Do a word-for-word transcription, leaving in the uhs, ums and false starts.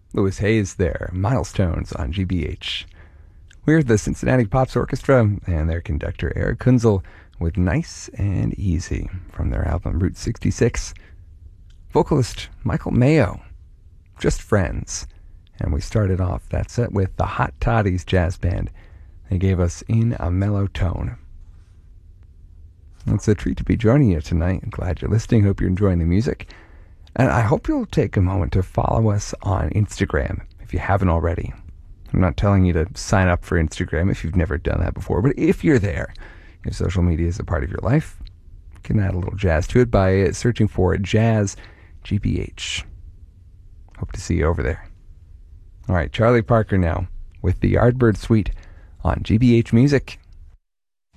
Louis Hayes there, Milestones on G B H. We're the Cincinnati Pops Orchestra and their conductor Eric Kunzel with Nice and Easy from their album Route sixty-six. Vocalist Michael Mayo, Just Friends. And we started off that set with the Hot Toddies Jazz Band. They gave us In a Mellow Tone. It's a treat to be joining you tonight. I'm glad you're listening. Hope you're enjoying the music. And I hope you'll take a moment to follow us on Instagram if you haven't already. I'm not telling you to sign up for Instagram if you've never done that before, but if you're there, if social media is a part of your life, you can add a little jazz to it by searching for Jazz G B H. Hope to see you over there. All right, Charlie Parker now with the Yardbird Suite on G B H Music.